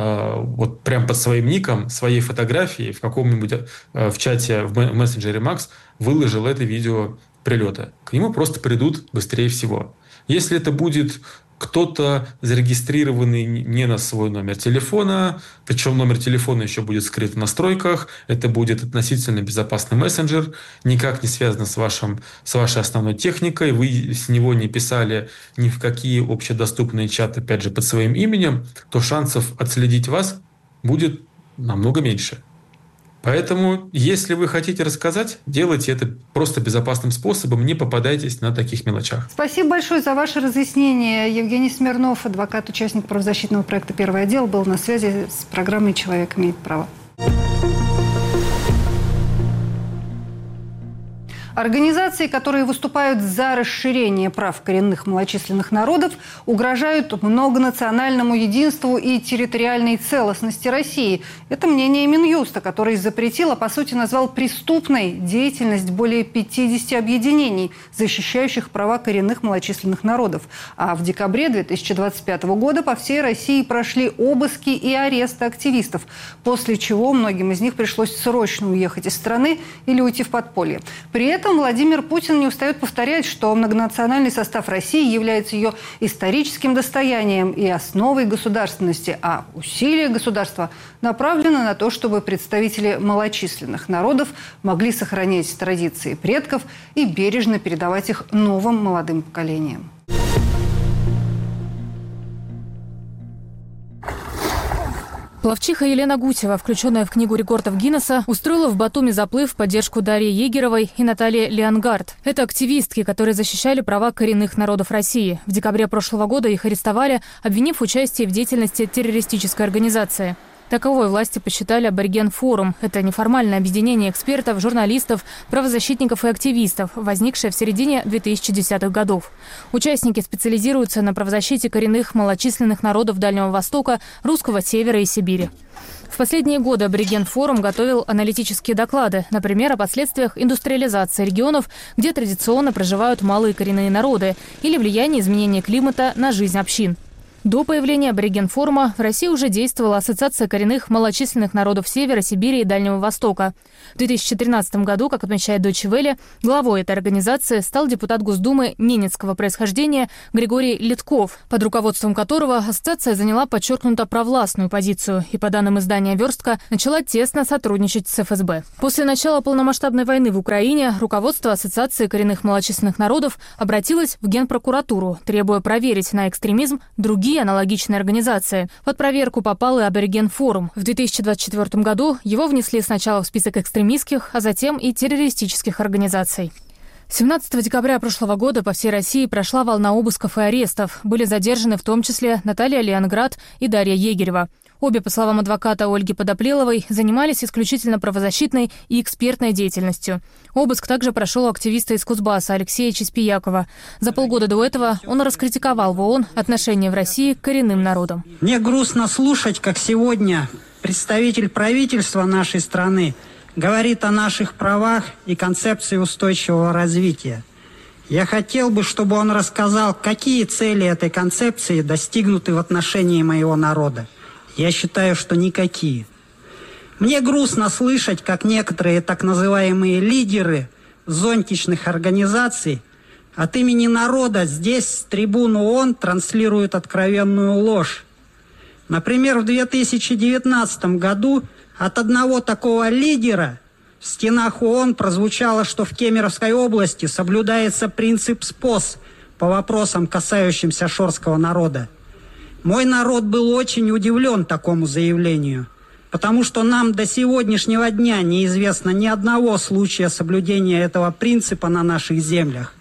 вот прям под своим ником, своей фотографией в каком-нибудь в чате в мессенджере Макс выложил это видео прилета. К нему просто придут быстрее всего. Если это будет кто-то зарегистрированный не на свой номер телефона, причем номер телефона еще будет скрыт в настройках, это будет относительно безопасный мессенджер, никак не связано с вашей основной техникой, вы с него не писали ни в какие общедоступные чаты, опять же, под своим именем, то шансов отследить вас будет намного меньше. Поэтому, если вы хотите рассказать, делайте это просто безопасным способом, не попадайтесь на таких мелочах. Спасибо большое за ваше разъяснение. Евгений Смирнов, адвокат, участник правозащитного проекта «Первый отдел», был на связи с программой «Человек имеет право». Организации, которые выступают за расширение прав коренных малочисленных народов, угрожают многонациональному единству и территориальной целостности России. Это мнение Минюста, который запретил, а по сути назвал преступной деятельность более 50 объединений, защищающих права коренных малочисленных народов. А в декабре 2025 года по всей России прошли обыски и аресты активистов, после чего многим из них пришлось срочно уехать из страны или уйти в подполье. При этом Владимир Путин не устает повторять, что многонациональный состав России является ее историческим достоянием и основой государственности, а усилия государства направлены на то, чтобы представители малочисленных народов могли сохранять традиции предков и бережно передавать их новым молодым поколениям. Пловчиха Елена Гутева, включенная в книгу рекордов Гиннесса, устроила в Батуми заплыв в поддержку Дарьи Егеровой и Натальи Леонгард. Это активистки, которые защищали права коренных народов России. В декабре прошлого года их арестовали, обвинив в участии в деятельности террористической организации. Таковой власти посчитали Абориген-форум. Это неформальное объединение экспертов, журналистов, правозащитников и активистов, возникшее в середине 2010-х годов. Участники специализируются на правозащите коренных малочисленных народов Дальнего Востока, Русского Севера и Сибири. В последние годы Абориген-форум готовил аналитические доклады, например, о последствиях индустриализации регионов, где традиционно проживают малые коренные народы, или влиянии изменения климата на жизнь общин. До появления Абориген-форума в России уже действовала Ассоциация коренных малочисленных народов Севера, Сибири и Дальнего Востока. В 2013 году, как отмечает Deutsche Welle, главой этой организации стал депутат Госдумы ненецкого происхождения Григорий Литков, под руководством которого ассоциация заняла подчеркнуто провластную позицию и, по данным издания «Верстка», начала тесно сотрудничать с ФСБ. После начала полномасштабной войны в Украине руководство Ассоциации коренных малочисленных народов обратилось в Генпрокуратуру, требуя проверить на экстремизм другие аналогичные организации. Под проверку попал и Абориген-форум. В 2024 году его внесли сначала в список экстремистских, а затем и террористических организаций. 17 декабря прошлого года по всей России прошла волна обысков и арестов. Были задержаны в том числе Наталья Леонград и Дарья Егерева. Обе, по словам адвоката Ольги Подоплеловой, занимались исключительно правозащитной и экспертной деятельностью. Обыск также прошел у активиста из Кузбасса Алексея Чеспиякова. За полгода до этого он раскритиковал в ООН отношение в России к коренным народам. Мне грустно слушать, как сегодня представитель правительства нашей страны говорит о наших правах и концепции устойчивого развития. Я хотел бы, чтобы он рассказал, какие цели этой концепции достигнуты в отношении моего народа. Я считаю, что никакие. Мне грустно слышать, как некоторые так называемые лидеры зонтичных организаций от имени народа здесь, с трибуны ООН, транслируют откровенную ложь. Например, в 2019 году от одного такого лидера в стенах ООН прозвучало, что в Кемеровской области соблюдается принцип СПОС по вопросам, касающимся шорского народа. Мой народ был очень удивлен такому заявлению, потому что нам до сегодняшнего дня неизвестно ни одного случая соблюдения этого принципа на наших землях.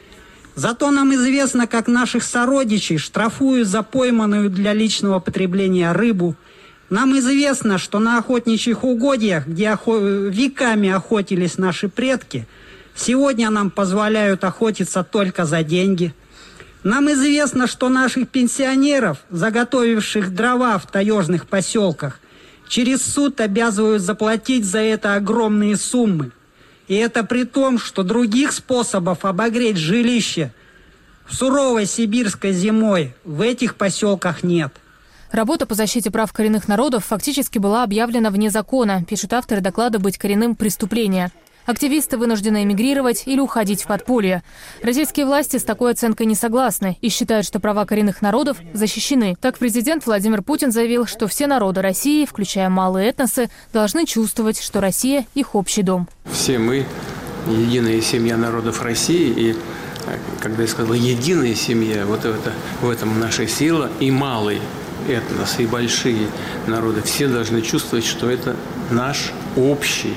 Зато нам известно, как наших сородичей штрафуют за пойманную для личного потребления рыбу. Нам известно, что на охотничьих угодьях, где веками охотились наши предки, сегодня нам позволяют охотиться только за деньги. Нам известно, что наших пенсионеров, заготовивших дрова в таежных поселках, через суд обязывают заплатить за это огромные суммы. И это при том, что других способов обогреть жилище в суровой сибирской зимой в этих поселках нет. Работа по защите прав коренных народов фактически была объявлена вне закона, пишут авторы доклада «Быть коренным – преступление». Активисты вынуждены эмигрировать или уходить в подполье. Российские власти с такой оценкой не согласны и считают, что права коренных народов защищены. Так президент Владимир Путин заявил, что все народы России, включая малые этносы, должны чувствовать, что Россия – их общий дом. Все мы – единая семья народов России. И когда я сказал «единая семья», вот это, в этом наша сила. И малый этнос, и большие народы, все должны чувствовать, что это наш общий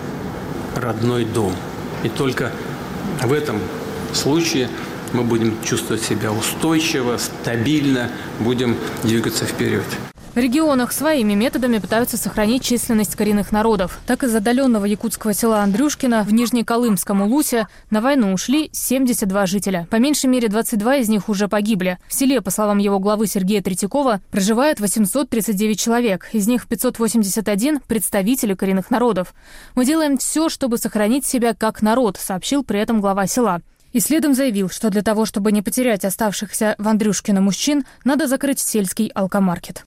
родной дом. И только в этом случае мы будем чувствовать себя устойчиво, стабильно, будем двигаться вперед. В регионах своими методами пытаются сохранить численность коренных народов. Так из отдаленного якутского села Андрюшкино в Нижнеколымском Улусе на войну ушли 72 жителя. По меньшей мере 22 из них уже погибли. В селе, по словам его главы Сергея Третьякова, проживает 839 человек. Из них 581 – представители коренных народов. «Мы делаем все, чтобы сохранить себя как народ», сообщил при этом глава села. И следом заявил, что для того, чтобы не потерять оставшихся в Андрюшкино мужчин, надо закрыть сельский алкомаркет.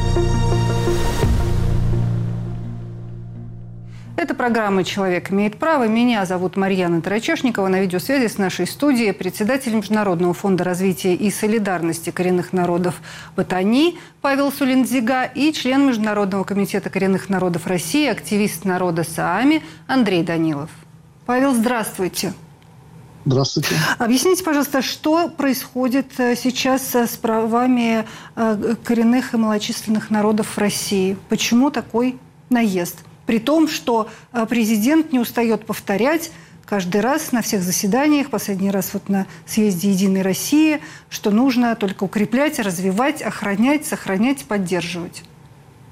Это программа «Человек имеет право». Меня зовут Марьяна Тарачешникова. На видеосвязи с нашей студией председатель Международного фонда развития и солидарности коренных народов Батани Павел Сулиндзига и член Международного комитета коренных народов России, активист народа Саами Андрей Данилов. Павел, здравствуйте. Здравствуйте. Объясните, пожалуйста, что происходит сейчас с правами коренных и малочисленных народов в России? Почему такой наезд? При том, что президент не устает повторять каждый раз на всех заседаниях, последний раз вот на съезде «Единой России», что нужно только укреплять, развивать, охранять, сохранять, поддерживать.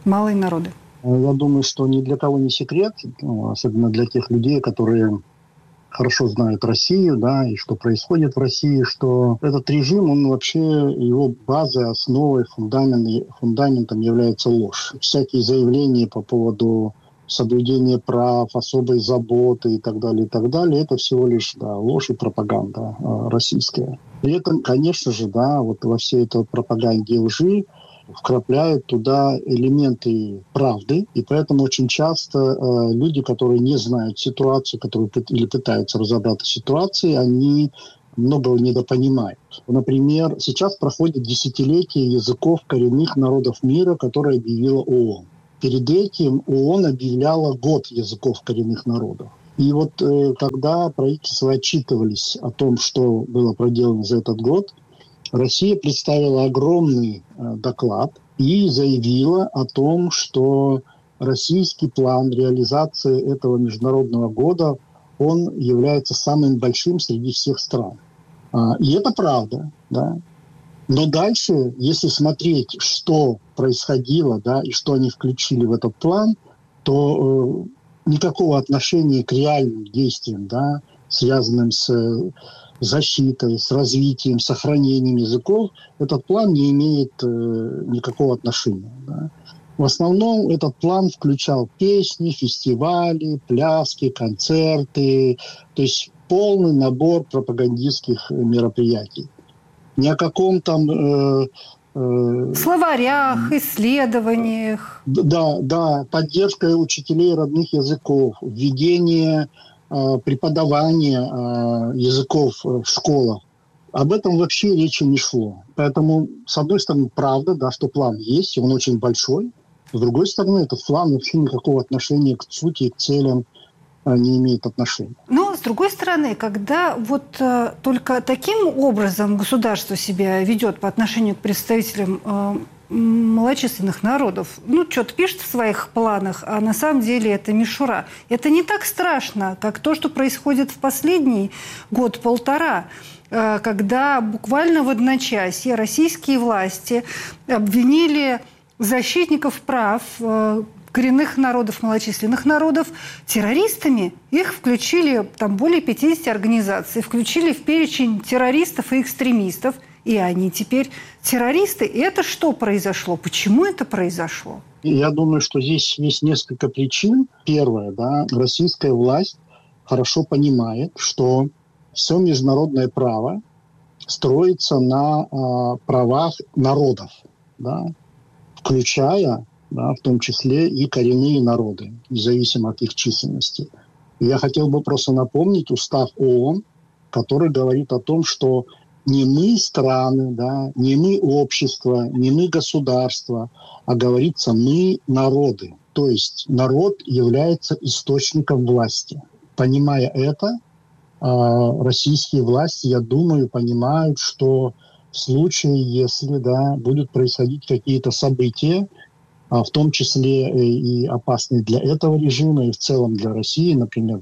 малые народы? Я думаю, что ни для кого не секрет, особенно для тех людей, которые хорошо знают Россию, да, и что происходит в России, что этот режим, он вообще, его базой, основой, фундаментом является ложь. Всякие заявления по поводу соблюдения прав, особой заботы и так далее, это всего лишь ложь и пропаганда российская. При этом, конечно же, вот во всей этой пропаганде и лжи вкрапляют туда элементы правды, и поэтому очень часто люди, которые не знают ситуацию, или пытаются разобраться в ситуации, они многого недопонимают. Например, сейчас проходит десятилетие языков коренных народов мира, которые объявила ООН. Перед этим ООН объявляла год языков коренных народов. И вот когда правительства отчитывались о том, что было проделано за этот год, Россия представила огромный доклад и заявила о том, что российский план реализации этого международного года, он является самым большим среди всех стран. И это правда, да. Но дальше, если смотреть, что происходило, и что они включили в этот план, то никакого отношения к реальным действиям, связанным с защитой, с развитием, сохранением языков, этот план не имеет никакого отношения. Да. В основном этот план включал песни, фестивали, пляски, концерты, то есть полный набор пропагандистских мероприятий. Ни о каком там... словарях, исследованиях. Да, поддержка учителей родных языков, введение преподавания языков в школах. Об этом вообще речи не шло. Поэтому, с одной стороны, правда, что план есть, он очень большой. С другой стороны, этот план вообще никакого отношения к сути и к целям не имеет отношения. Но, с другой стороны, когда вот только таким образом государство себя ведет по отношению к представителям малочисленных народов, что-то пишет в своих планах, а на самом деле это мишура. Это не так страшно, как то, что происходит в последний год-полтора, когда буквально в одночасье российские власти обвинили защитников прав коренных народов, малочисленных народов террористами. Их включили, там более 50 организаций, включили в перечень террористов и экстремистов. И они теперь террористы. И это что произошло? Почему это произошло? Я думаю, что здесь есть несколько причин. Первое, российская власть хорошо понимает, что все международное право строится на правах народов, включая, в том числе и коренные народы, независимо от их численности. И я хотел бы просто напомнить устав ООН, который говорит о том, что не мы страны, не мы общество, не мы государство, а говорится мы народы. То есть народ является источником власти. Понимая это, российские власти, я думаю, понимают, что в случае, если будут происходить какие-то события, в том числе и опасные для этого режима, и в целом для России, например,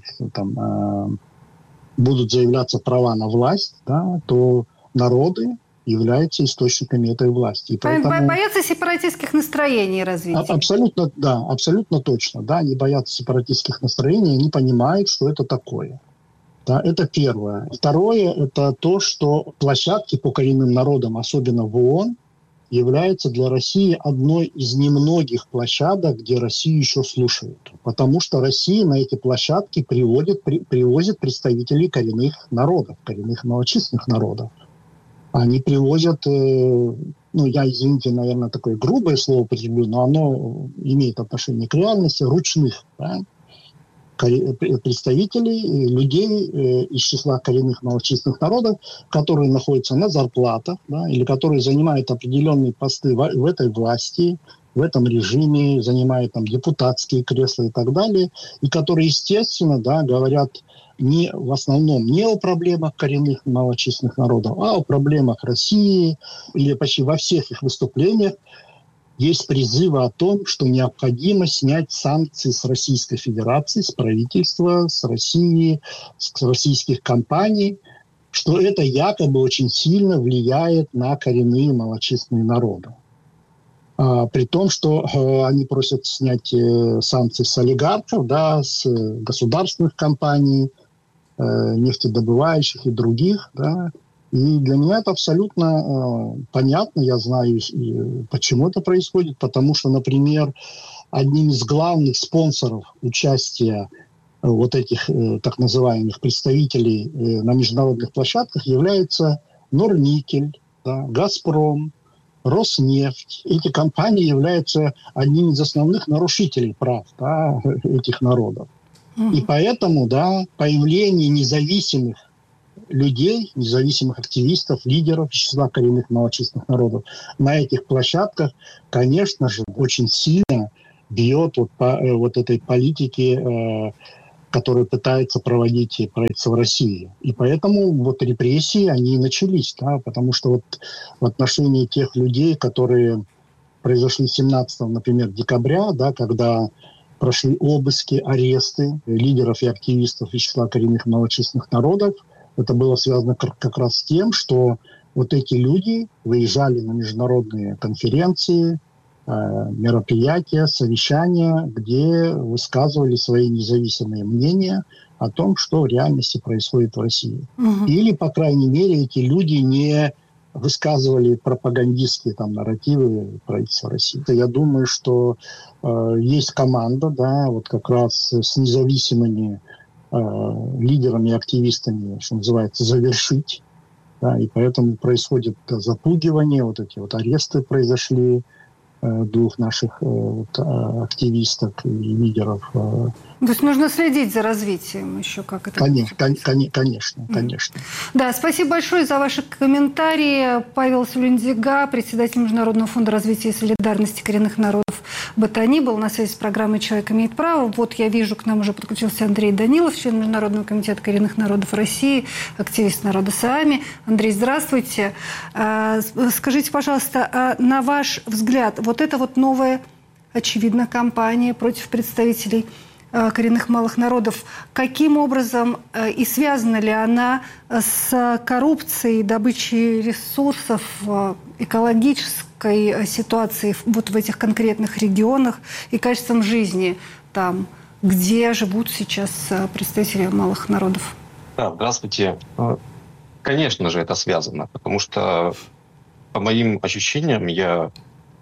будут заявляться права на власть, то народы являются источниками этой власти. И поэтому... Боятся сепаратистских настроений развития. Абсолютно точно. Они боятся сепаратистских настроений, они понимают, что это такое. Это первое. Второе – это то, что площадки по коренным народам, особенно в ООН, является для России одной из немногих площадок, где Россию еще слушают. Потому что Россия на эти площадки привозит представителей коренных народов, коренных малочисленных народов. Они привозят, я, извините, наверное, такое грубое слово употреблю, но оно имеет отношение к реальности, ручных представителей, людей из числа коренных малочисленных народов, которые находятся на зарплатах, или которые занимают определенные посты в этой власти, в этом режиме, занимают депутатские кресла и так далее, и которые, естественно, говорят в основном не о проблемах коренных малочисленных народов, а о проблемах России, или почти во всех их выступлениях есть призывы о том, что необходимо снять санкции с Российской Федерации, с правительства, с России, с российских компаний, что это якобы очень сильно влияет на коренные малочисленные народы. При том, что они просят снять санкции с олигархов, да, с государственных компаний, нефтедобывающих и других. Да. И для меня это абсолютно понятно. Я знаю, почему это происходит. Потому что, например, одним из главных спонсоров участия вот этих так называемых представителей на международных площадках является Норникель, да, Газпром, Роснефть. Эти компании являются одним из основных нарушителей прав, да, этих народов. И поэтому, да, появление независимых людей, независимых активистов, лидеров из числа коренных малочисленных народов на этих площадках, конечно же, очень сильно бьет вот по вот этой политике, которую пытается проводить правительство России. И поэтому вот репрессии, они и начались, да, потому что вот в отношении тех людей, которые произошли 17, например, декабря, да, когда прошли обыски, аресты лидеров и активистов из числа коренных малочисленных народов, это было связано как раз с тем, что вот эти люди выезжали на международные конференции, мероприятия, совещания, где высказывали свои независимые мнения о том, что в реальности происходит в России. Или, по крайней мере, эти люди не высказывали пропагандистские там нарративы правительства России. Я думаю, что есть команда, да, вот как раз с независимыми лидерами и активистами, что называется, завершить. Да, и поэтому происходит запугивание, вот эти вот аресты произошли двух наших активисток и лидеров. То есть нужно следить за развитием еще, как это... Конечно. Да, спасибо большое за ваши комментарии. Павел Сулиндига, председатель Международного фонда развития и солидарности коренных народов Ботани, был на связи с программой «Человек имеет право». Вот я вижу, к нам уже подключился Андрей Данилов, член Международного комитета коренных народов России, активист народа Саами. Андрей, здравствуйте. Скажите, пожалуйста, на ваш взгляд, вот эта вот новая, очевидно, кампания против представителей коренных малых народов, каким образом и связана ли она с коррупцией, добычей ресурсов, экологической ситуацией вот в этих конкретных регионах и качеством жизни там, где живут сейчас представители малых народов? Да, здравствуйте. Конечно же, это связано, потому что, по моим ощущениям, я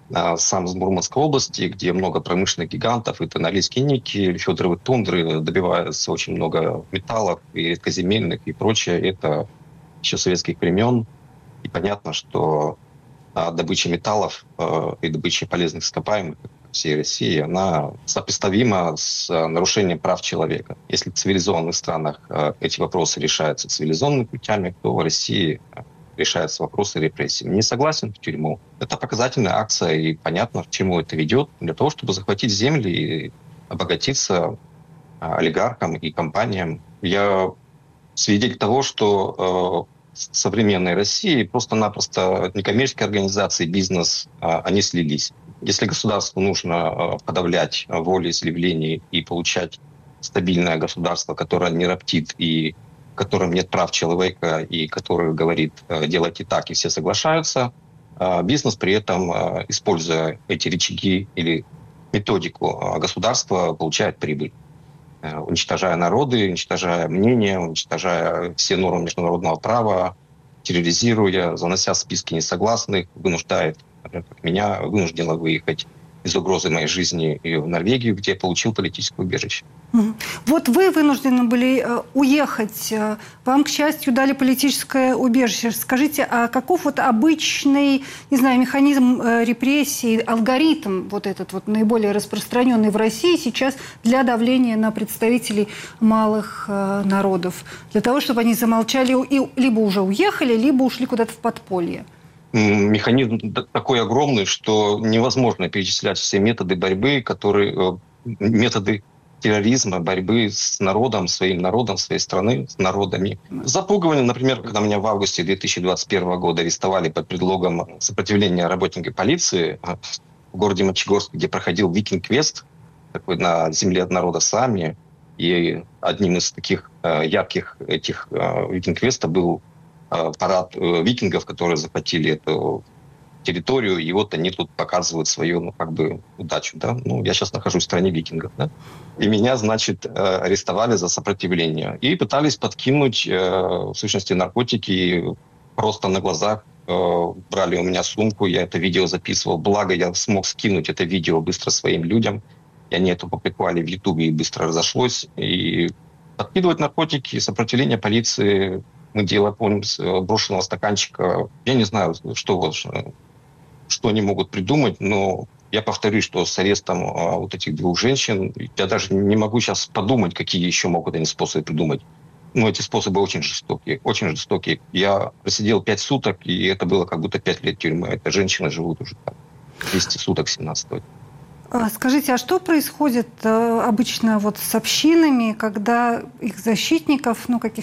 сам из Мурманской области, где много промышленных гигантов, это Норильские ники, федоровые тундры, добиваются очень много металлов и редкоземельных и прочее. Это еще советских времен. И понятно, что добыча металлов и добыча полезных ископаемых всей России, она сопоставима с нарушением прав человека. Если в цивилизованных странах эти вопросы решаются цивилизованными путями, то в России решаются вопросы репрессий. Не согласен в тюрьму. Это показательная акция, и понятно, к чему это ведет. Для того, чтобы захватить земли и обогатиться олигархам и компаниям. Я свидетель того, что в современной России просто-напросто некоммерческие организации, бизнес, они слились. Если государству нужно подавлять волеизъявления и получать стабильное государство, которое не роптит и в котором нет прав человека и который говорит «делайте так», и все соглашаются, бизнес при этом, используя эти рычаги или методику государства, получает прибыль, уничтожая народы, уничтожая мнения, уничтожая все нормы международного права, терроризируя, занося списки несогласных, вынуждает, например, как меня, вынужденно выехать из угрозы моей жизни и в Норвегию, где я получил политическое убежище. Вот вы вынуждены были уехать. Вам, к счастью, дали политическое убежище. Скажите, а каков вот обычный, не знаю, механизм репрессий, алгоритм вот этот вот наиболее распространенный в России сейчас для давления на представителей малых народов? Для того, чтобы они замолчали и либо уже уехали, либо ушли куда-то в подполье? Механизм такой огромный, что невозможно перечислять все методы борьбы, методы терроризма, борьбы с народом, своей страны, с народами. Запугивание, например, когда меня в августе 2021 года арестовали под предлогом сопротивления работника полиции в городе Мончегорск, где проходил Викинг-квест, такой на земле от народа Саами, и одним из таких ярких этих Викинг-квеста был парад викингов, которые захватили эту территорию, и вот они тут показывают свою, удачу, да. Я сейчас нахожусь в стране викингов, да. И меня, значит, арестовали за сопротивление. И пытались подкинуть, в сущности, наркотики просто на глазах. Брали у меня сумку, я это видео записывал. Благо, я смог скинуть это видео быстро своим людям. И они это опубликовали в Ютубе, и быстро разошлось. И подкидывать наркотики, сопротивление полиции мы делаем, помню, с брошенного стаканчика. Я не знаю, что они могут придумать, но я повторюсь, что с арестом вот этих двух женщин, я даже не могу сейчас подумать, какие еще могут они способы придумать. Эти способы очень жестокие, очень жестокие. Я просидел 5 суток, и это было как будто 5 лет тюрьмы. Это женщины живут уже 200 суток 17 лет. Скажите, а что происходит обычно с общинами, когда их защитников, каких